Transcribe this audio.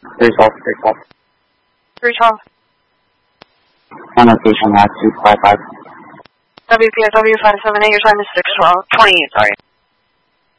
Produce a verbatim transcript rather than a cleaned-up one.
three twelve, three twelve. three twelve. On location, last two five five. W P S W five seven eight, your time is six twelve, twenty-eight, sorry.